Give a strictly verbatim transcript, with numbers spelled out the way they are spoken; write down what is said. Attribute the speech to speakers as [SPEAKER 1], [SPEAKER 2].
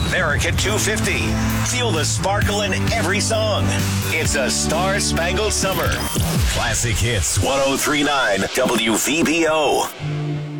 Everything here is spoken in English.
[SPEAKER 1] America two fifty. Feel the sparkle in every song. It's a star-spangled summer. Classic Hits one oh three point nine W V B O.